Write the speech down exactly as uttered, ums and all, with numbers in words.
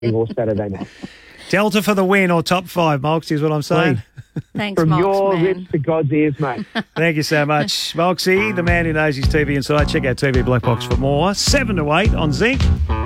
or Saturday night. Delta for the win or top five, Moxie, is what I'm saying. Thanks, From Mox, your man. lips to God's ears, mate. Thank you so much, Moxie, the man who knows his T V inside. Check out T V Black Box for more. Seven to eight on Zinc.